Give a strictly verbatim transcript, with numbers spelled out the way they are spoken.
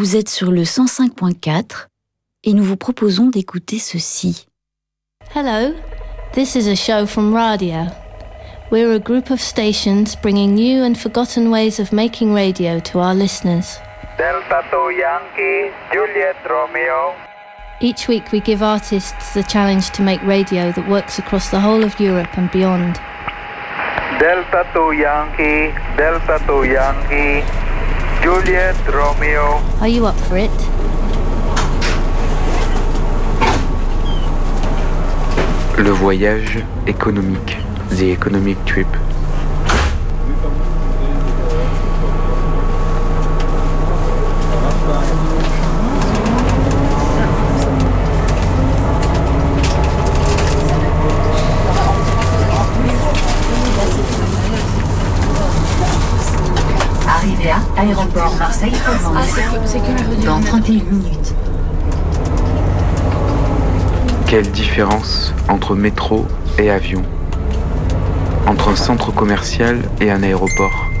Vous êtes sur le cent cinq point quatre et nous vous proposons d'écouter ceci. Hello, this is a show from Radio. We're a group of stations bringing new and forgotten ways of making radio to our listeners. Delta two Yankee, Juliet Romeo. Each week we give artists the challenge to make radio that works across the whole of Europe and beyond. Delta two Yankee, Delta two Yankee, Juliet Romeo. Are you up for it? Le voyage économique, the economic trip. Arrivée à aéroport Marseille-Provence dans trente et une minutes. Quelle différence entre métro et avion, entre un centre commercial et un aéroport.